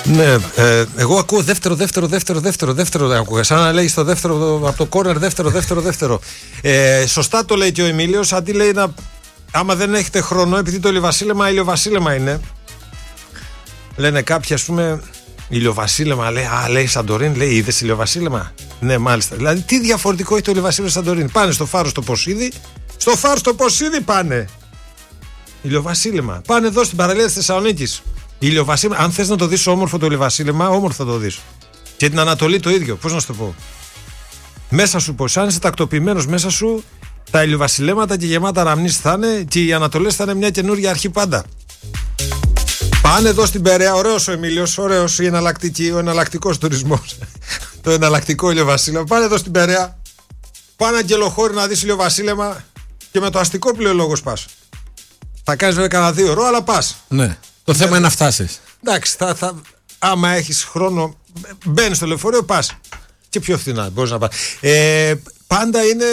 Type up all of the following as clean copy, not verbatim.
Ναι, εγώ ακούω δεύτερο. Ακούγα. Σαν να λέει στο δεύτερο, από το κόρνερ, δεύτερο. Σωστά το λέει και ο Εμίλιος. Αντί λέει άμα δεν έχετε χρόνο, επειδή το ηλιοβασίλεμα ηλιοβασίλεμα είναι. Λένε κάποιοι, ας πούμε, ηλιοβασίλεμα. Λέει Σαντορίνη, λέει είδες ηλιοβασίλεμα. Ναι, μάλιστα. Δηλαδή, τι διαφορετικό έχει το ηλιοβασίλεμα Σαντορίνη. Πάνε στο φάρο στο Ποσίδι. Στο φάρο στο Ποσίδι πάνε. Ηλιοβασίλεμα. Πάνε εδώ στην παραλία της Θεσσαλονίκης. Ηλιοβασίλεμα. Αν θες να το δεις όμορφο το ηλιοβασίλεμα, όμορφο θα το δεις. Και την Ανατολή το ίδιο. Πώς να σου το πω. Μέσα σου, πως αν είσαι τακτοποιημένος μέσα σου, τα ηλιοβασιλέματα και γεμάτα αναμνήσεις θα είναι και οι Ανατολές θα είναι μια καινούργια αρχή πάντα. Πάνε εδώ στην Περαία, ωραίος ο Εμίλιος, ωραίος ο εναλλακτικός τουρισμός. Το εναλλακτικό ηλιοβασίλεμα. Πάνε εδώ στην Περαία, πάνε Αγγελοχώρη να δεις ηλιοβασίλεμα και με το αστικό πλοίο πας. Θα κάνεις βέβαια κανένα 2 ώρες, αλλά πας. Ναι. Το θέμα είναι να φτάσεις. Εντάξει, άμα έχεις χρόνο, μπαίνεις στο λεωφορείο, πας. Και πιο φθηνά μπορείς να πας. Πάντα είναι.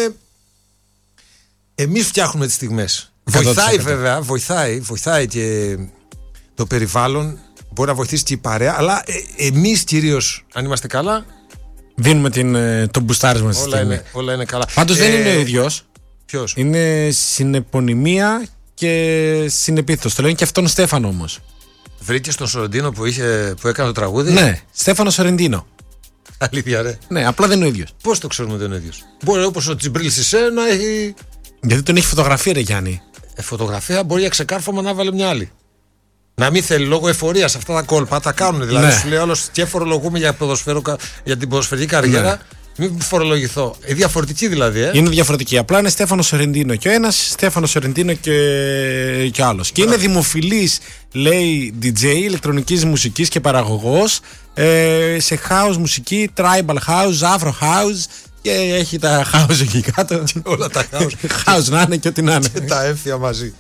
Εμείς φτιάχνουμε τις στιγμές. Βοηθάει βέβαια, βοηθάει και το περιβάλλον. Μπορεί να βοηθήσει και η παρέα, αλλά εμείς κυρίως, αν είμαστε καλά, δίνουμε το μπουστάρισμα στη στιγμή. Όλα είναι καλά. Πάντως δεν είναι ο ίδιος. Ποιος? Είναι συνεπωνυμία και συνεπίθος. Το λένε και αυτόν Στέφανο όμως. Βρήκες τον Σορεντίνο που έκανε το τραγούδι? Ναι, Στέφανο Σορεντίνο. Αλήθεια, ρε. Ναι, απλά δεν είναι ο ίδιος. Πώς το ξέρουμε ότι δεν είναι ο ίδιος? Μπορεί όπως ο Τζιμπρίλ Σισέ να έχει. Γιατί τον έχει φωτογραφία, ρε Γιάννη. Φωτογραφία μπορεί για ξεκάρφωμα να βάλει μια άλλη. Να μην θέλει λόγω εφορίας αυτά τα κόλπα. Τα κάνουν δηλαδή. Ναι. Σου λέει όλος και φορολογούμε για την ποδοσφαιρική καριέρα. Ναι. Μην φορολογηθώ. Διαφορετική δηλαδή. Είναι διαφορετική. Απλά είναι Στέφανο Σορεντίνο και ο ένας, Στέφανο Σορεντίνο και άλλος. Και είναι δημοφιλής, λέει, DJ ηλεκτρονικής μουσικής και παραγωγός σε house μουσική, tribal house, afro house. Και έχει τα house εκεί κάτω. Όλα τα house. House να είναι και ό,τι να είναι. Και τα έμφυα μαζί.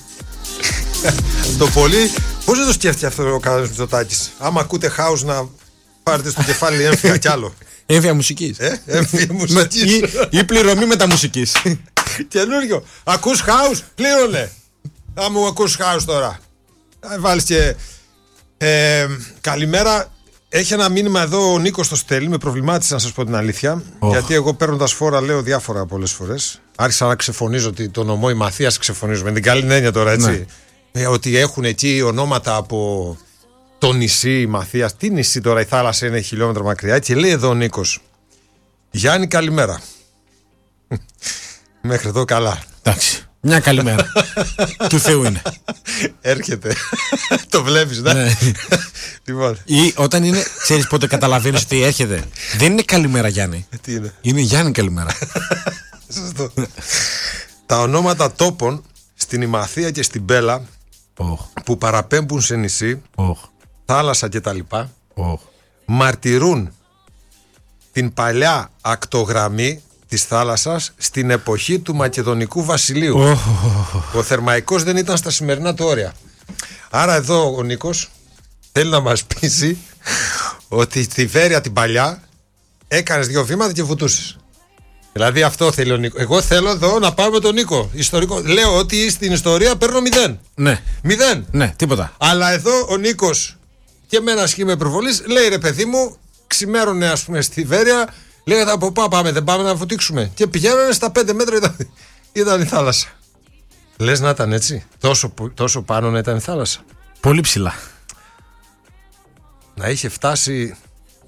Το πολύ. Πώς δεν το σκέφτηκε αυτό ο Κάρολος Μητσοτάκης? Άμα ακούτε house να πάρετε στο κεφάλι έμφυα κι άλλο. Έμφυα μουσικής. Έμφυα μουσικής. Ή πληρωμή μεταμουσικής. Καινούριο. Ακούς house, πλήρωνε. Αν μου ακούς house τώρα. Βάλεις και. Καλημέρα. Έχει ένα μήνυμα εδώ ο Νίκος το στέλνει. Με προβλημάτισε να σας πω την αλήθεια. Γιατί εγώ παίρνοντας φόρα λέω διάφορα πολλές φορές. Άρχισα να ξεφωνίζω ότι το νομό η Μαθίας ξεφωνίζω. Με την καλή έννοια τώρα, έτσι. Ναι. Ότι έχουν εκεί ονόματα από το νησί η Μαθίας. Τι νησί τώρα, η θάλασσα είναι χιλιόμετρα μακριά. Και λέει εδώ ο Νίκος: Γιάννη, καλημέρα. Μέχρι εδώ καλά. Εντάξει. Μια καλημέρα. Του Θεού είναι. Έρχεται. Το βλέπεις, ναι. Λοιπόν. Ή όταν είναι, ξέρεις πότε καταλαβαίνεις ότι έρχεται. Δεν είναι καλημέρα, Γιάννη. Τι είναι? Είναι Γιάννη καλημέρα. Σωστό. Τα ονόματα τόπων στην Ημαθία και στην Πέλα που παραπέμπουν σε νησί, θάλασσα κτλ. Μαρτυρούν την παλιά ακτογραμμή της θάλασσας στην εποχή του Μακεδονικού Βασιλείου. Ο Θερμαϊκός δεν ήταν στα σημερινά του όρια. Άρα εδώ ο Νίκος θέλει να μας πείσει ότι στη Βέρεια την παλιά έκανες 2 βήματα και βουτούσες. Δηλαδή αυτό θέλει ο Νίκος. Εγώ θέλω εδώ να πάμε τον Νίκο ιστορικό. Λέω ότι στην ιστορία παίρνω 0. Ναι. 0. Ναι, τίποτα. Αλλά εδώ ο Νίκος και με ένα σχήμα προβολής λέει, ρε παιδί μου, ξημέρωνε ας πούμε στη Βέρεια. Λέγατε από πού πάμε, δεν πάμε να βουτήξουμε. Και πηγαίνανε στα 5 μέτρα, ήταν η θάλασσα. Λες να ήταν έτσι? Τόσο πάνω να ήταν η θάλασσα? Πολύ ψηλά. Να είχε φτάσει.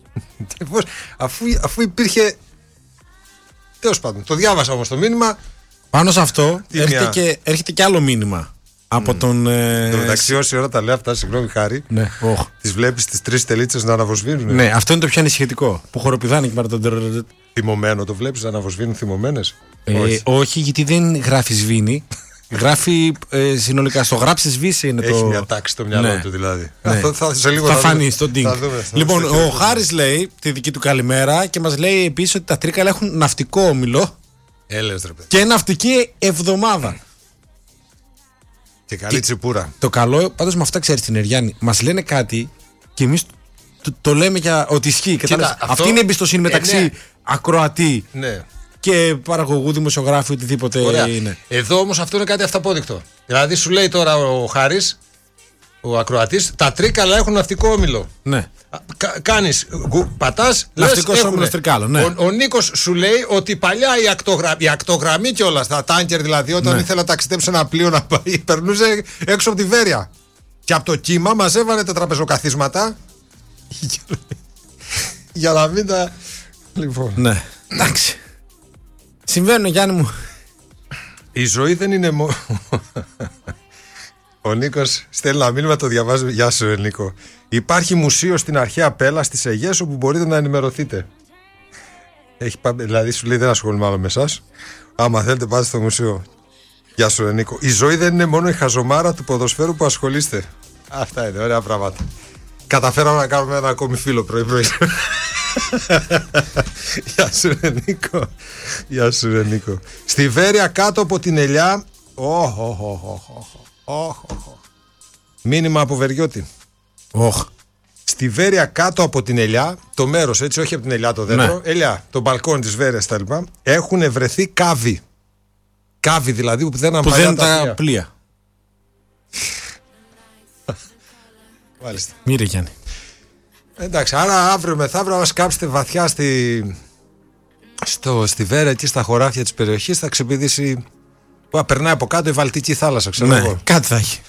Αφού υπήρχε. Τέλος πάντων, το διάβασα όμως το μήνυμα. Πάνω σε αυτό έρχεται και άλλο μήνυμα. Από τον. Το μεταξύ, όση ώρα τα λέω αυτά, συγγνώμη Χάρη. Ναι, τις βλέπεις τις 3 τελίτσες να αναβοσβήνουν. Ναι, αυτό είναι το πιο ανησυχητικό. Που χοροπηδάνε και με τον. Θυμωμένο, το βλέπεις να αναβοσβήνουν θυμωμένες? Όχι, γιατί δεν γράφει σβήνει. Γράφει συνολικά. Στο γράψει σβήσει είναι. Έχει μια τάξη στο μυαλό του δηλαδή. Ναι. Θα φανεί στο ντίνγκ. Λοιπόν, ο Χάρης λέει τη δική του καλημέρα και μας λέει επίσης ότι τα Τρίκαλα έχουν ναυτικό όμιλο. Και ναυτική εβδομάδα. Και καλή τσιπούρα. Το καλό, πάντως με αυτά ξέρεις την Εριάννη, μας λένε κάτι και εμείς το λέμε για ότι ισχύει. Κοίτα, αυτή είναι η εμπιστοσύνη μεταξύ ακροατή ναι. και παραγωγού, δημοσιογράφου, οτιδήποτε είναι. Εδώ όμως αυτό είναι κάτι αυταπόδεικτο. Δηλαδή σου λέει τώρα ο Χάρης, ο ακροατής, τα Τρίκαλα έχουν ναυτικό όμιλο. Ναι. Κάνεις, πατάς, ναυτικός όμιλος Τρικάλων, ναι. Ο Νίκος σου λέει ότι παλιά η ακτογραμμή κιόλας, τα τάνκερ δηλαδή, όταν ήθελα να ταξιδέψει ένα πλοίο να πάει, περνούσε έξω από τη Βέρεια. Και από το κύμα μαζεύανε τα τραπεζοκαθίσματα για να μην τα. Λοιπόν. Ναι. Εντάξει. Συμβαίνουν, Γιάννη μου. Η ζωή δεν είναι μόνο. Ο Νίκος στέλνει ένα μήνυμα, το διαβάζω. Γεια σου, Νίκο. Υπάρχει μουσείο στην αρχαία Πέλα στις Αιγαίες όπου μπορείτε να ενημερωθείτε. Δηλαδή σου λέει δεν ασχολούμαι άλλο με εσάς. Άμα θέλετε πάτε στο μουσείο. Γεια σου, Νίκο. Η ζωή δεν είναι μόνο η χαζομάρα του ποδοσφαίρου που ασχολείστε. Αυτά είναι ωραία πράγματα. Καταφέραμε να κάνουμε ένα ακόμη φίλο πρωί-πρωί. Γεια σου, Νίκο. Γεια σου, Νίκο. Στη Βέρεια κάτω από την Ελιά. Μήνυμα από Βεριώτη. Στη Βέρεια κάτω από την Ελιά, το μέρος έτσι, όχι από την Ελιά το δέντρο, ναι. Ελιά, το μπαλκόνι της Βέρειας τα λοιπά, έχουν βρεθεί κάβοι. Κάβοι δηλαδή που δεν είναι τα πλοία. Μάλιστα. Μύρε, Γιάννη. Εντάξει, άρα αύριο μεθαύριο, αν σκάψετε βαθιά στη Βέρεια, εκεί στα χωράφια της περιοχής, θα ξεπηδήσει. Περνάει από κάτω η Βαλτική θάλασσα, ξέρω εγώ. Ναι, κάτι θα έχει.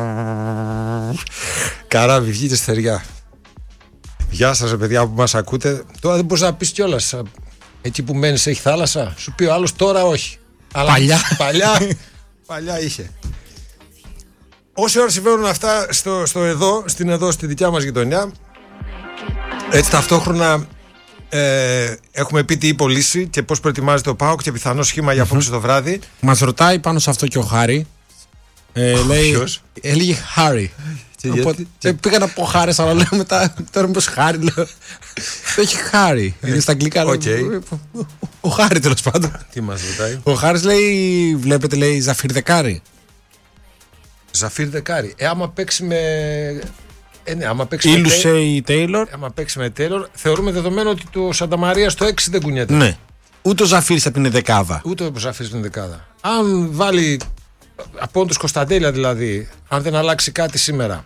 Καράβι, βγείτε στεριά. Γεια σας, παιδιά που μας ακούτε. Τώρα δεν μπορείς να πεις κιόλας. Εκεί που μένεις έχει θάλασσα. Σου πει ο άλλος τώρα όχι. Αλλά παλιά είχε. Όση ώρα συμβαίνουν αυτά στη δικιά μας γειτονιά, έτσι ταυτόχρονα έχουμε πει τι είπε ο Λύση και πώς προετοιμάζεται ο ΠΑΟΚ και πιθανό σχήμα για απόψε το βράδυ. Μας ρωτάει πάνω σε αυτό και ο Χάρη. Ποιος? Έλεγε Χάρη. Πήγα να πω Χάρης, αλλά λέω μετά. Τώρα μήπως Χάρη, λέω. Το έχει Χάρη. Είναι στα αγγλικά. Ο Χάρη, τέλος πάντων. Τι μας ρωτάει? Ο Χάρης λέει, βλέπετε, λέει Ζαφίρ Δεκάρη. Ζαφίρ Δεκάρη. Άμα παίξει με. Ή Λουσέι Τέιλορ. Άμα παίξει με Τέιλορ, θεωρούμε δεδομένο ότι το Σανταμαρία στο 6 δεν κουνιέται. Ναι. Ούτε ο Ζαφίρης θα την δεκάδα. Ούτε ο Ζαφίρης την δεκάδα. Αν βάλει από όντως Κωνσταντέλια δηλαδή, αν δεν αλλάξει κάτι σήμερα,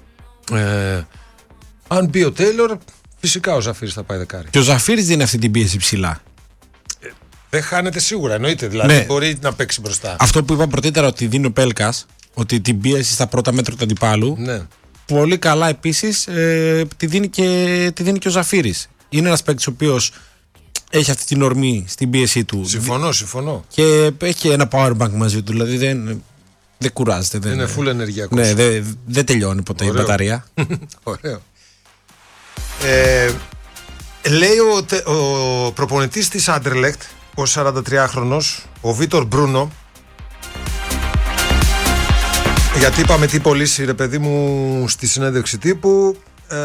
αν μπει ο Τέιλορ, φυσικά ο Ζαφίρης θα πάει δεκάρι. Και ο Ζαφίρης δίνει αυτή την πίεση ψηλά. Δεν χάνεται σίγουρα, εννοείται. Δηλαδή ναι. Μπορεί να παίξει μπροστά. Αυτό που είπα πρωτήτερα ότι δίνει ο Πέλκας, ότι την πίεση στα πρώτα μέτρα του αντιπάλου. Ναι. Πολύ καλά επίσης τη δίνει και ο Ζαφίρης. Είναι ένας παίκτης ο οποίος έχει αυτή την ορμή στην πίεσή του. Συμφωνώ. Και έχει ένα power bank μαζί του, δηλαδή δεν κουράζεται. Είναι full ενεργειακός. Ναι, δεν τελειώνει ποτέ. Ωραίο. Η μπαταρία. Ωραίο. Λέει ο προπονητής της Άντερλεχτ, ο 43χρονος, ο Βίτορ Μπρούνο, γιατί είπαμε τι πωλήσει ρε παιδί μου στη συνέντευξη τύπου,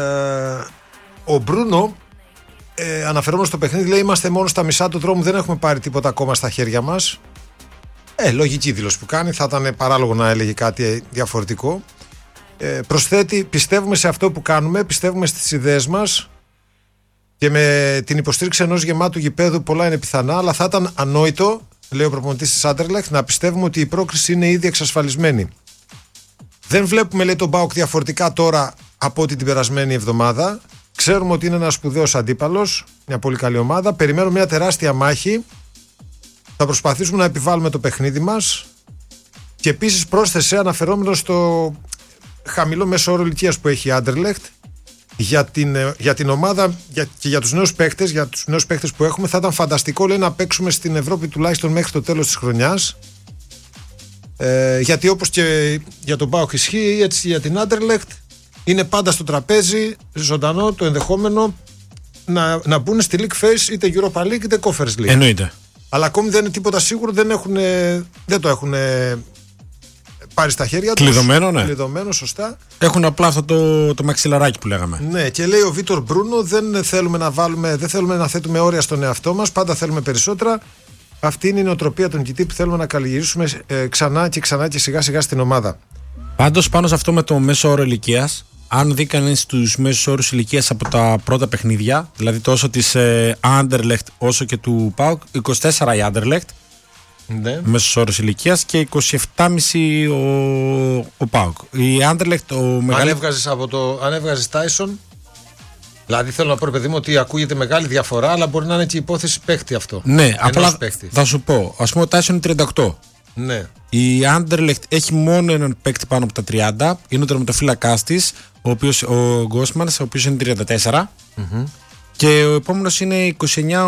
ο Μπρούνο αναφερόμενος στο παιχνίδι λέει είμαστε μόνο στα μισά του δρόμου, δεν έχουμε πάρει τίποτα ακόμα στα χέρια μας. Λογική δήλωση που κάνει, θα ήταν παράλογο να έλεγε κάτι διαφορετικό. Προσθέτει, πιστεύουμε σε αυτό που κάνουμε, πιστεύουμε στις ιδέες μας και με την υποστήριξη ενός γεμάτου γηπέδου πολλά είναι πιθανά, αλλά θα ήταν ανόητο, λέει ο προπονητής της Άντερλεχτ, να πιστεύουμε ότι η πρόκριση είναι ήδη εξασφαλισμένη. Δεν βλέπουμε, λέει, τον ΠΑΟΚ διαφορετικά τώρα από ό,τι την περασμένη εβδομάδα. Ξέρουμε ότι είναι ένας σπουδαίος αντίπαλος, μια πολύ καλή ομάδα. Περιμένουμε μια τεράστια μάχη. Θα προσπαθήσουμε να επιβάλλουμε το παιχνίδι μας. Και επίσης πρόσθεσε, αναφερόμενο στο χαμηλό μέσο όρο ηλικίας που έχει η Άντερλεχτ, για την ομάδα και για τους νέους παίχτες, που έχουμε, θα ήταν φανταστικό, λέει, να παίξουμε στην Ευρώπη τουλάχιστον μέχρι το τέλος της χρονιάς. Γιατί όπως και για τον ΠΑΟΚ ισχύει, έτσι για την Άντερλεχτ είναι πάντα στο τραπέζι ζωντανό το ενδεχόμενο να μπουν στη League Phase, είτε Europa League είτε Conference League. Εννοείται. Αλλά ακόμη δεν είναι τίποτα σίγουρο, δεν το έχουν πάρει στα χέρια τους. Κλειδωμένο, ναι. Κλειδωμένο, σωστά. Έχουν απλά αυτό το μαξιλαράκι που λέγαμε. Ναι, και λέει ο Βίτορ Μπρούνο, δεν θέλουμε να θέτουμε όρια στον εαυτό μας, πάντα θέλουμε περισσότερα. Αυτή είναι η νοοτροπία των κοιτή που θέλουμε να καλλιεργήσουμε ξανά και σιγά σιγά στην ομάδα. Πάντως πάνω σε αυτό με το μέσο όρο ηλικίας, αν δει κανείς τους μέσους όρους ηλικίας από τα πρώτα παιχνίδια, δηλαδή τόσο της Anderlecht όσο και του ΠΑΟΚ, 24 η Anderlecht, Ναι. Μέσος όρος ηλικίας, και 27,5 ο ΠΑΟΚ. Η Άντερλεχτ, αν έβγαζες Tyson, δηλαδή θέλω να πω, παιδί μου, ότι ακούγεται μεγάλη διαφορά, αλλά μπορεί να είναι και υπόθεση παίχτη αυτό. Ναι, απλά θα σου πω. Ας πούμε, ο Tyson είναι 38. Ναι. Η Άντερλεχτ έχει μόνο έναν παίκτη πάνω από τα 30. Είναι ο τερματοφύλακας της, ο Γκόσμανς, ο οποίος είναι 34. Mm-hmm. Και ο επόμενος είναι 29,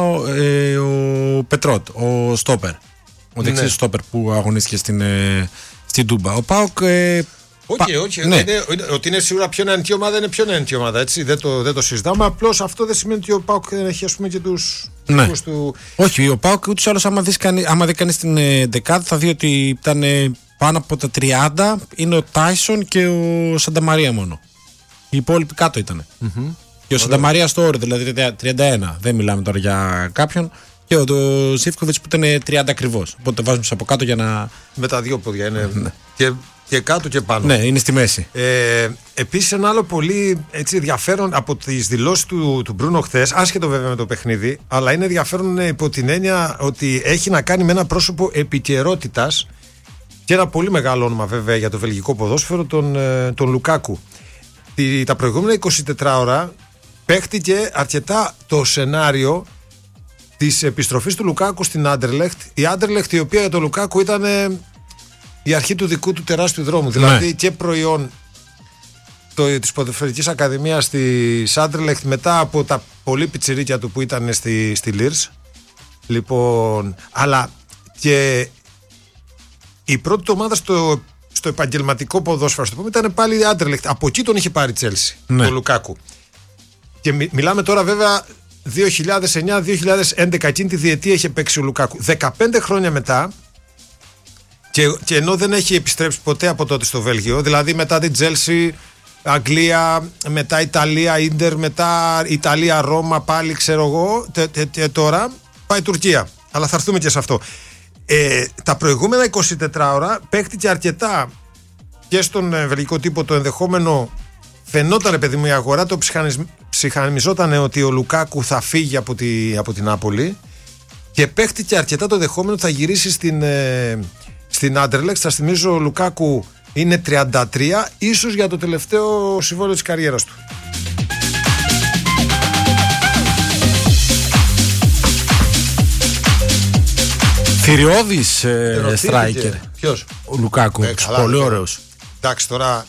ο Πετρότ, ο στόπερ. Ο δεξής στόπερ που αγωνίστηκε στην Τούμπα. Ο ΠΑΟΚ. Όχι. Ναι. Ότι είναι σίγουρα πιο νεανική ομάδα, είναι πιο νεανική ομάδα. Έτσι. Δεν το συζητάμε. Απλώς αυτό δεν σημαίνει ότι ο ΠΑΟΚ έχει, ας πούμε, και τους. Ναι. Όχι, ο ΠΑΟΚ ούτως ή άλλως, άμα δει κανείς την δεκάδα, θα δει ότι ήταν πάνω από τα 30. Είναι ο Τάισον και ο Σανταμαρία μόνο. Οι υπόλοιποι κάτω ήταν. Mm-hmm. Και ο Σανταμαρία στο όριο, δηλαδή 31. Δεν μιλάμε τώρα για κάποιον. Και ο Ζίβκοβιτς που ήταν 30 ακριβώς. Οπότε το βάζουμε από κάτω για να. Με τα δύο πόδια είναι. Ναι. Και κάτω και πάνω. Ναι, είναι στη μέση. Επίσης, ένα άλλο πολύ έτσι, ενδιαφέρον από τις δηλώσεις του Μπρούνο χθες, άσχετο βέβαια με το παιχνίδι, αλλά είναι ενδιαφέρον υπό την έννοια ότι έχει να κάνει με ένα πρόσωπο επικαιρότητας και ένα πολύ μεγάλο όνομα βέβαια για το βελγικό ποδόσφαιρο, τον Λουκάκου. Τα προηγούμενα 24 ώρα παίχτηκε αρκετά το σενάριο της επιστροφής του Λουκάκου στην Άντερλεχτ. Η Άντερλεχτ, η οποία για τον Λουκάκου ήταν η αρχή του δικού του τεράστιου δρόμου. Ναι. Δηλαδή και προϊόν της ποδοσφαιρικής ακαδημίας της Άντερλεχτ μετά από τα πολύ πιτσιρίκια του που ήταν στη Λίρς. Λοιπόν, αλλά και η πρώτη του ομάδα στο επαγγελματικό ποδόσφαιρο, στο πούμε, ήταν πάλι η Άντερλεχτ. Από εκεί τον είχε πάρει η Τσέλσι, τον Λουκάκου. Και μιλάμε τώρα βέβαια 2009-2011, εκείνη τη διετία είχε παίξει ο Λουκάκου. 15 χρόνια μετά, και ενώ δεν έχει επιστρέψει ποτέ από τότε στο Βέλγιο, δηλαδή μετά την Τσέλσι, Αγγλία, μετά Ιταλία, Ίντερ, μετά Ιταλία, Ρώμα, πάλι ξέρω εγώ, τώρα πάει Τουρκία. Αλλά θα έρθουμε και σε αυτό. Τα προηγούμενα 24 ώρα παίχτηκε αρκετά και στον βελγικό τύπο το ενδεχόμενο. Φαινόταν, παιδί μου, η αγορά το ψυχανιζόταν ότι ο Λουκάκου θα φύγει από την Νάπολη, και παίχτηκε αρκετά το ενδεχόμενο ότι θα γυρίσει στην Άντερλεχτ. Θα θυμίζω, ο Λουκάκου είναι 33, ίσως για το τελευταίο συμβόλαιο της καριέρας του. Θηριώδης striker. Ποιος? Ο Λουκάκου. Πολύ ωραίος. Εντάξει, τώρα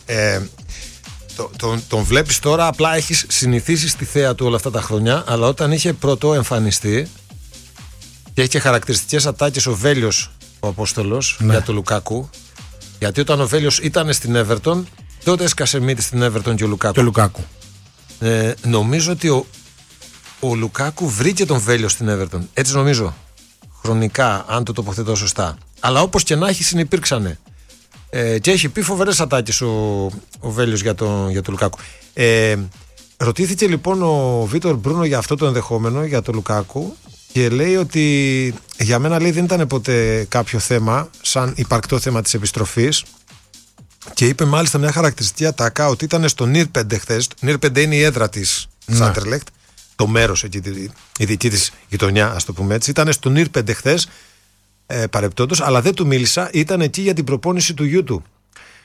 τον βλέπεις τώρα, απλά έχεις συνηθίσει στη θέα του όλα αυτά τα χρόνια, αλλά όταν είχε πρώτο εμφανιστεί και είχε χαρακτηριστικές ατάκες ο Βέλιος, ο Απόστολος, για τον Λουκάκου, γιατί όταν ο Βέλιος ήταν στην Everton, τότε έσκασε μύτη στην Everton και ο Λουκάκου. Νομίζω ότι ο Λουκάκου βρήκε τον Βέλιο στην Everton, έτσι νομίζω, χρονικά, αν το τοποθετώ σωστά. Αλλά όπως και να έχει, συνυπήρξανε. Και έχει πει φοβερές ατάκες ο Βέλιος για τον Λουκάκου. Ρωτήθηκε λοιπόν ο Βίτορ Μπρούνο για αυτό το ενδεχόμενο, για τον Λουκάκου, και λέει ότι για μένα, λέει, δεν ήταν ποτέ κάποιο θέμα, σαν υπαρκτό θέμα της επιστροφής, και είπε μάλιστα μια χαρακτηριστική ατάκα ότι ήταν στο Νίρπεντε χθες. Νίρπεντε είναι η έδρα της Άντερλεχτ, το μέρος εκεί, η δική της γειτονιά, ας το πούμε έτσι. Ήταν στο Νίρπεντε χθες, παρεπτόντως, αλλά δεν του μίλησα, ήταν εκεί για την προπόνηση του γιού του.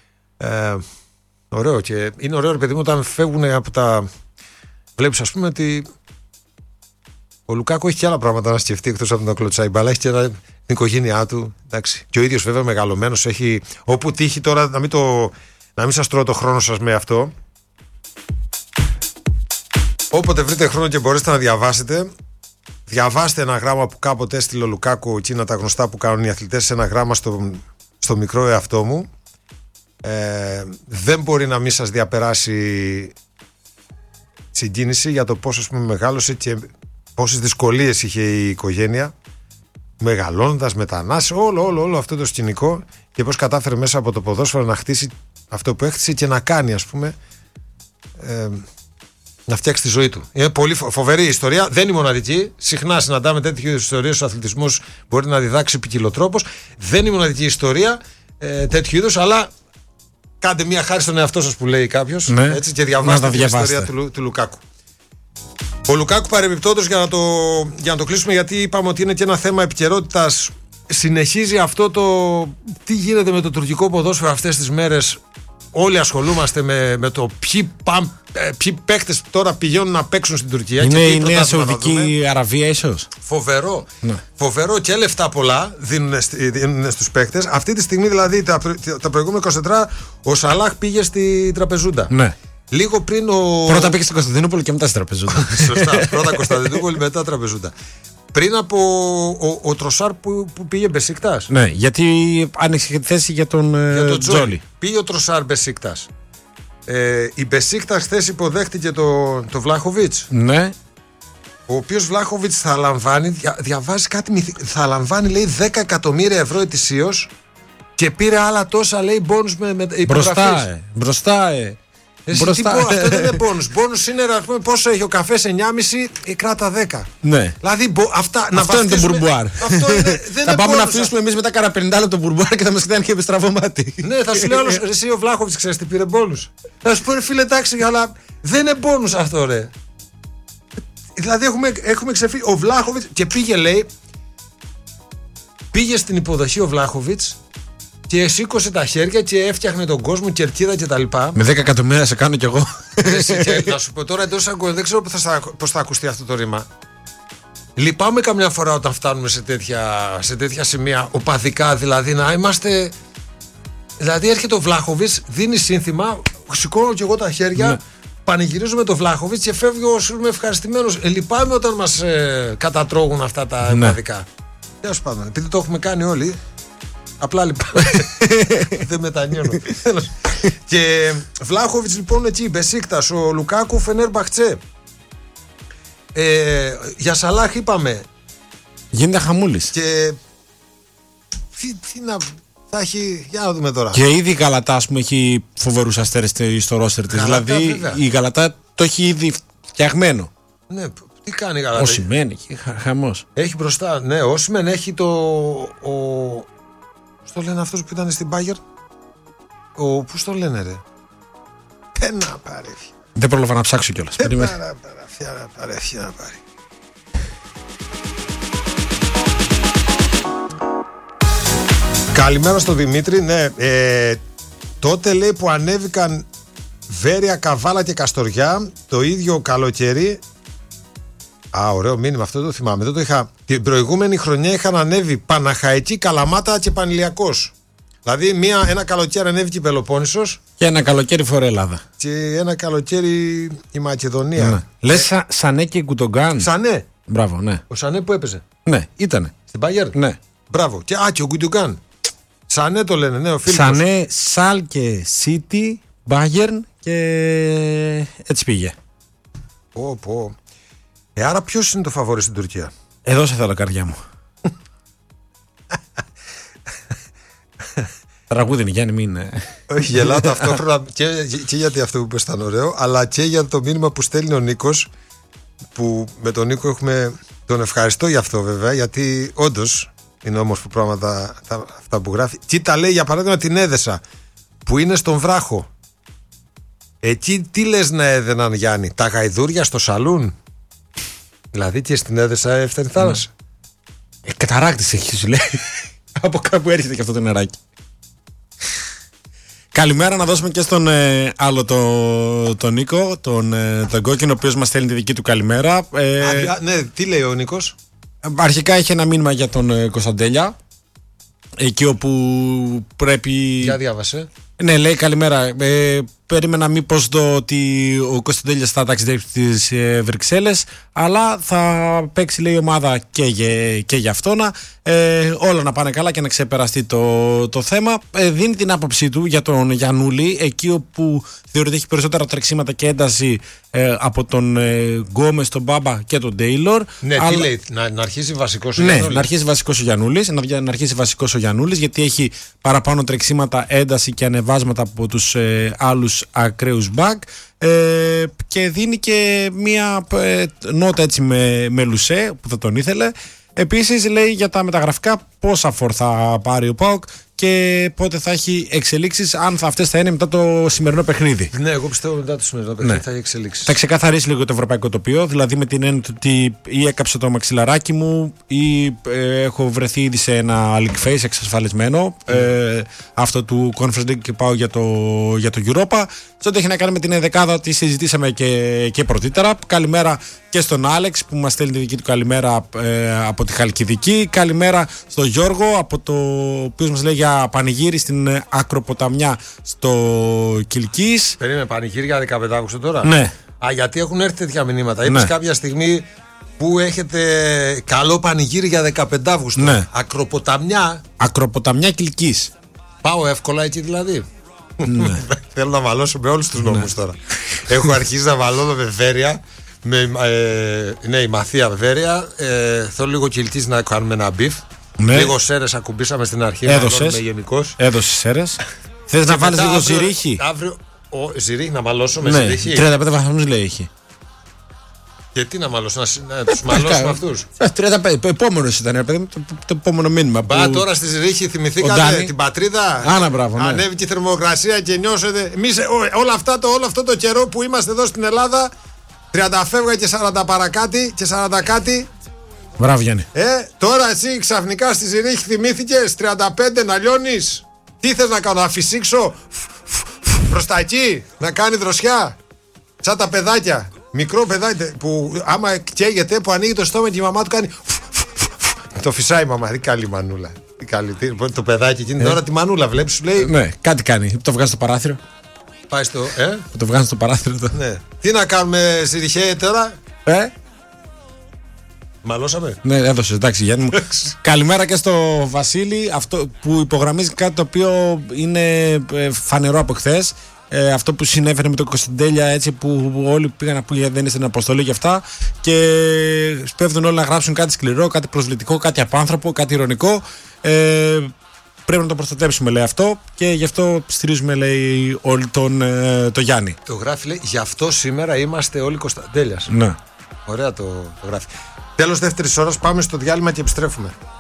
Ωραίο, και είναι ωραίο, ρε παιδί μου, όταν φεύγουν από τα. Βλέπεις, ας πούμε, ότι ο Λουκάκου έχει και άλλα πράγματα να σκεφτεί εκτός από να κλωτσάει μπάλα, έχει και την οικογένειά του. Εντάξει. Και ο ίδιος βέβαια μεγαλωμένος, έχει. Όπου τύχει τώρα, να μην σας τρώω το χρόνο σας με αυτό. Όποτε βρείτε χρόνο και μπορέσετε να διαβάσετε, διαβάστε ένα γράμμα που κάποτε έστειλε ο Λουκάκου, εκείνα τα γνωστά που κάνουν οι αθλητές, ένα γράμμα στο μικρό εαυτό μου. Δεν μπορεί να μην σας διαπεράσει συγκίνηση για το πόσο, ας πούμε, μεγάλωσε και πόσες δυσκολίες είχε η οικογένεια μεγαλώνοντας, μετανάσεις, όλο αυτό το σκηνικό, και πώς κατάφερε μέσα από το ποδόσφαιρο να χτίσει αυτό που έχτισε και να κάνει, ας πούμε, να φτιάξει τη ζωή του. Είναι πολύ φοβερή ιστορία. Δεν είναι μοναδική. Συχνά συναντάμε τέτοιου ιστορίες στους αθλητισμούς. Μπορεί να διδάξει ποικιλοτρόπως. Δεν είναι μοναδική ιστορία τέτοιου είδους, αλλά κάντε μια χάρη στον εαυτό σας, που λέει κάποιος. Ναι, έτσι, και διαβάστε την ιστορία του Λουκάκου. Ο Λουκάκου, παρεμπιπτόντως, για να το κλείσουμε, γιατί είπαμε ότι είναι και ένα θέμα επικαιρότητας συνεχίζει αυτό το τι γίνεται με το τουρκικό ποδόσφαιρο αυτές τις μέρες. Όλοι ασχολούμαστε με το ποιοι παίκτες τώρα πηγαίνουν να παίξουν στην Τουρκία. Είναι η νέα Σαουδική Αραβία ίσως. Φοβερό. Ναι. Φοβερό και λεφτά πολλά δίνουν στους παίκτες. Αυτή τη στιγμή δηλαδή τα προηγούμενα 24 ο Σαλάχ πήγε στη Τραπεζούντα. Ναι. Λίγο πριν Πρώτα πήγε στην Κωνσταντινούπολη και μετά στην Τραπεζούντα. Σωστά. Πρώτα Κωνσταντινούπολη, μετά Τραπεζούντα. Πριν από ο Τροσάρ που πήγε Μπεσίκτας. Ναι, γιατί άνοιξε θέση για τον Τζόλι. Πήγε ο Τροσάρ Μπεσίκτας. Η Μπεσίκτας χθες υποδέχτηκε το Βλάχοβιτς. Ναι. Ο οποίος Βλάχοβιτς θα λαμβάνει, διαβάζει κάτι, θα λαμβάνει λέει 10 εκατομμύρια ευρώ ετησίως και πήρε άλλα τόσα λέει μπόνους με υπογραφής. Μπροστά. Αυτό δεν είναι μπόνους. Μπόνους είναι να πούμε πόσο έχει ο καφές 9,5 κράτα 10. Ναι. Δηλαδή αυτό είναι το μπουρμπουάρ. Θα πάμε να αφήσουμε εμείς μετά κάνα 50 λεπτό το μπουρμπουάρ και θα μας κοιτάνε και με στραβό μάτι. Ναι, θα σου λέω όλος, εσύ ο Βλάχοβιτς ξέρεις τι πήρε μπόνους. Θα σου πω ρε φίλε εντάξει, αλλά δεν είναι μπόνους αυτό ρε. Δηλαδή έχουμε ξεφύγει. Ο Βλάχοβιτς και πήγε στην υποδοχή ο Βλάχοβιτς και σήκωσε τα χέρια και έφτιαχνε τον κόσμο, κερκίδα κτλ. Με 10 εκατομμύρια σε κάνω κι εγώ. Να σου πω τώρα εντός αγκών, δεν ξέρω πώς θα ακουστεί αυτό το ρήμα. Λυπάμαι καμιά φορά όταν φτάνουμε σε τέτοια σημεία οπαδικά, δηλαδή να είμαστε. Δηλαδή έρχεται ο Βλάχοβιτς, δίνει σύνθημα, σηκώνω κι εγώ τα χέρια. Ναι. Πανηγυρίζουμε τον Βλάχοβιτς και φεύγει ο Σούρμε ευχαριστημένος. Λυπάμαι όταν μας κατατρώγουν αυτά τα οπαδικά. Τέλος πάντων, επειδή το έχουμε κάνει όλοι. Απλά λυπάμαι. Δεν μετανιώνω. Και Βλάχοβιτς λοιπόν εκεί, Μπεσίκτας, ο Λουκάκου, Φενέρμπαχτσε. Για Σαλάχ είπαμε. Γίνεται χαμούλης. Και τι να. Θα έχει. Για να δούμε τώρα. Και ήδη η Γαλατά, ας πούμε, έχει φοβερούς αστέρες στο ρόστερ της. Δηλαδή βέβαια. Η Γαλατά το έχει ήδη φτιαγμένο. Ναι, τι κάνει η Γαλατά. Οσιμέν, χαμός. Έχει μπροστά. Ναι, Οσιμέν έχει το. Πώς το λένε αυτός που ήταν στην Bayern. Πώς το λένε ρε. Πένα παρέφια. Δεν πρόλαβα να ψάξω κιόλας. Παρέφια να πάρει. Καλημέρα στο Δημήτρη. Ναι, τότε λέει που ανέβηκαν Βέρεια, Καβάλα και Καστοριά το ίδιο καλοκαίρι. Ωραίο μήνυμα, αυτό το θυμάμαι. Δεν το είχα. Την προηγούμενη χρονιά είχαν ανέβει Παναχαϊκή, Καλαμάτα και Πανηλιακός. Δηλαδή ένα καλοκαίρι ανέβηκε η Πελοπόννησος. Και ένα καλοκαίρι ΦορΕλλάδα. Και ένα καλοκαίρι η Μακεδονία. Ναι. Λες Σανέ και Γκουντογκάν. Σανέ. Μπράβο, ναι. Ο Σανέ που έπαιζε. Ναι, ήτανε. Στην Bayern. Ναι. Μπράβο. Και ο Γκουντογκάν. Σανέ το λένε, ναι, ο φίλος. Σανέ, Σάλκε, Σίτι, Bayern και έτσι πήγε. Πω. Άρα ποιος είναι το φαβόρι στην Τουρκία? Εδώ σε θέλω καρδιά μου. Τραγούδι είναι, Γιάννη, μην. Όχι, γελάω ταυτόχρονα και γιατί αυτό που είπες ήταν ωραίο, αλλά και για το μήνυμα που στέλνει ο Νίκος, που με τον Νίκο τον ευχαριστώ για αυτό βέβαια, γιατί όντως είναι όμορφα πράγματα αυτά που γράφει. Κοίτα, λέει για παράδειγμα την Έδεσα που είναι στον βράχο. Εκεί τι λες να έδαιναν, Γιάννη? Τα γαϊδούρια στο σαλούν? Δηλαδή και στην Έδεσα έφτανε θάλασσα. Καταράκτης έχει, σου λέει. Από κάπου έρχεται και αυτό το νεράκι. Καλημέρα να δώσουμε και στον άλλο τον Νίκο, τον Κόκκινο, ο οποίος μας στέλνει τη δική του καλημέρα. Ναι, τι λέει ο Νίκος? Αρχικά έχει ένα μήνυμα για τον Κωνσταντέλια, εκεί όπου πρέπει. Για διάβασε. Ναι, λέει καλημέρα. Περίμενα μήπως ότι ο Κωνσταντέλιας θα ταξιδέψει στις Βρυξέλλες, αλλά θα παίξει, λέει, ομάδα και για αυτόνα. Όλα να πάνε καλά και να ξεπεραστεί το θέμα. Δίνει την άποψή του για τον Γιαννούλη, εκεί όπου θεωρείται έχει περισσότερα τρεξίματα και ένταση από τον Γκόμες, τον Μπάμπα και τον Τέιλορ. Ναι, τι λέει, να αρχίσει βασικός ο Γιαννούλης. Ναι, να αρχίσει βασικός ο Γιαννούλης, να αρχίσει βασικός ο Γιαννούλης, γιατί έχει παραπάνω τρεξίματα, ένταση και ανεβάσματα από τους άλλους ακραίους μπακ, και δίνει και μία νότα έτσι με Λουσέ που θα τον ήθελε. Επίσης λέει για τα μεταγραφικά πόσα φορ θα πάρει ο ΠΑΟΚ και πότε θα έχει εξελίξεις, αν αυτές θα είναι μετά το σημερινό παιχνίδι. Ναι, εγώ πιστεύω μετά το σημερινό παιχνίδι θα έχει εξελίξεις. Θα ξεκαθαρίσει λίγο το ευρωπαϊκό τοπίο, δηλαδή με την έννοια ότι ή έκαψε το μαξιλαράκι μου ή έχω βρεθεί ήδη σε ένα league face εξασφαλισμένο, αυτό του Conference League, και πάω για το Europa. Σε ό,τι έχει να κάνει με την ενδεκάδα, τη συζητήσαμε και πρωτήτερα. Καλημέρα και στον Άλεξ που μας στέλνει τη δική του καλημέρα από τη Χαλκιδική. Καλημέρα στον Γιώργο, από το οποίο μας λέει για πανηγύρι στην Ακροποταμιά στο Κιλκής. Περίμενε, πανηγύρι για 15 Αύγουστο τώρα. Ναι. Γιατί έχουν έρθει τέτοια μηνύματα. Είπες κάποια στιγμή που έχετε καλό πανηγύρι για 15 Αύγουστο. Ναι. Ακροποταμιά Κιλκής. Πάω εύκολα εκεί δηλαδή. Ναι. Θέλω να βαλώσω με όλους τους νόμους τώρα. Έχω αρχίσει να βαλώνω με Βέρεια. Ναι, η Μαθία Βέρεια. Θέλω λίγο Κιλκής να κάνουμε ένα μπιφ. Ναι. Λίγο Σέρες ακουμπήσαμε στην αρχή. Έδωσες Σέρες. Θες να βάλεις λίγο Ζηρίχη? Αύριο Ζηρίχη να μαλώσω με Ναι, Ζηρίχη. 35 βαθμούς λέει έχει. Και τι να μαλώσω, να τους μαλώσουμε αυτούς? 35, επόμενος ήταν, το επόμενο μήνυμα. Μπα τώρα στη Ζηρίχη θυμηθήκατε την πατρίδα. Άνα, μπράβο, ναι. Ανέβηκε η θερμοκρασία και νιώσετε. Εμείς όλο αυτό το καιρό που είμαστε εδώ στην Ελλάδα, 30 φεύγα και 40 παρακάτι και 40 κάτι. Μπράβο, Γιάννη. Τώρα εσύ ξαφνικά στη Ζηρίχη θυμήθηκες 35 να λιώνεις. Τι θες να κάνω, να φυσήξω προς τα εκεί, να κάνει δροσιά? Σαν τα παιδάκια. Μικρό παιδάκι που άμα καίγεται, που ανοίγει το στόμα και η μαμά του κάνει. Το φυσάει η μαμά. Τι καλή μανούλα. Τι καλή. Το παιδάκι εκείνη τώρα τη μανούλα βλέπει, σου λέει. Ναι, κάτι κάνει. Το βγάζει στο παράθυρο. Πάει στο. Το βγάζει στο παράθυρο. Ναι. Τι να κάνουμε, Ζηριχέ τώρα? Μαλώσαμε. Ναι, έδωσε, εντάξει, Γιάννη μου. Καλημέρα και στο Βασίλη, αυτό που υπογραμμίζει κάτι το οποίο είναι φανερό από χθες. Αυτό που συνέβαινε με το Κωνσταντέλια, έτσι, που όλοι πήγαν να πούνε δεν είναι στην αποστολή και αυτά, και σπέβδουν όλοι να γράψουν κάτι σκληρό, κάτι προσβλητικό, κάτι απάνθρωπο, κάτι ηρωνικό. Πρέπει να το προστατέψουμε, λέει αυτό, και γι' αυτό στηρίζουμε, λέει, όλοι τον Γιάννη. Το γράφει, λέει, γι' αυτό σήμερα είμαστε όλοι Κωνσταντέλιας. Ναι. Ωραία το γράφει. Τέλος δεύτερης ώρας, πάμε στο διάλειμμα και επιστρέφουμε.